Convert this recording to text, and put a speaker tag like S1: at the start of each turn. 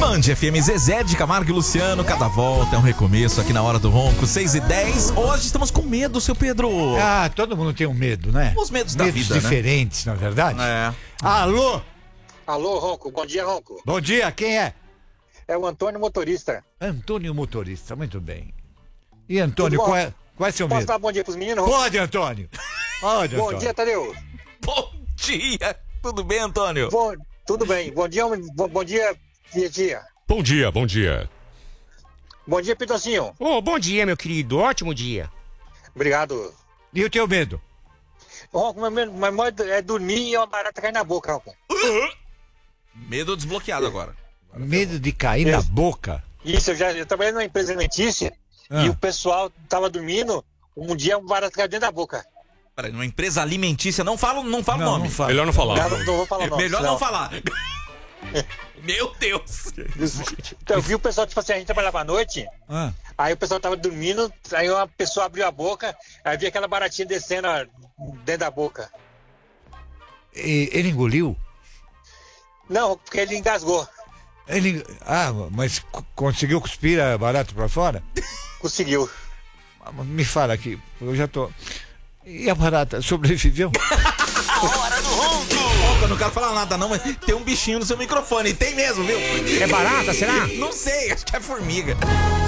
S1: Band FM, Zezé de Camargo e Luciano, cada volta é um recomeço aqui na Hora do Ronco, 6h10. Hoje estamos com medo, seu Pedro.
S2: Ah, todo mundo tem um medo, né?
S1: Os medos da vida,
S2: diferentes, na verdade.
S1: É.
S2: Alô?
S3: Alô, Ronco. Bom dia, Ronco.
S2: Bom dia, quem é?
S3: É o Antônio Motorista.
S2: Antônio Motorista, muito bem. E Antônio,
S3: Tudo bom?
S2: qual é seu
S3: Posso
S2: medo?
S3: dar bom dia pros meninos, Ronco?
S2: Pode, Antônio. Pode,
S3: Bom
S2: Antônio.
S3: dia, Tadeu.
S1: Bom dia. Tudo bem, Antônio?
S3: Tudo bem. Bom dia, tia.
S4: Bom dia, bom dia.
S3: Bom dia, Pitocinho.
S5: Oh, bom dia, meu querido. Ótimo dia.
S3: Obrigado.
S2: E o teu medo?
S3: Ronco, meu medo é dormir e uma barata cair na boca, Ronco.
S1: Medo desbloqueado agora.
S2: Medo de cair na boca?
S3: Isso, eu trabalhei numa empresa alimentícia e o pessoal tava dormindo, um dia uma barata caiu dentro da boca.
S1: Peraí, numa empresa alimentícia, não fala o nome.
S2: Não fala.
S4: Melhor não falar.
S3: Não vou falar o nome.
S1: Melhor
S3: senão-
S1: não falar. Meu Deus.
S3: Então, eu vi o pessoal, tipo assim, a gente trabalhava à noite,
S2: Ah,
S3: aí o pessoal tava dormindo, aí uma pessoa abriu a boca, aí vi aquela baratinha descendo dentro da boca.
S2: ele engoliu?
S3: Não, porque ele engasgou.
S2: Mas conseguiu cuspir a barata pra fora?
S3: Conseguiu.
S2: Me fala aqui, eu já tô... E a barata sobreviveu?
S1: A Hora do Ronco. Eu não quero falar nada não, mas tem um bichinho no seu microfone. Tem mesmo, viu?
S5: É barata, será?
S1: Não sei, acho que é formiga.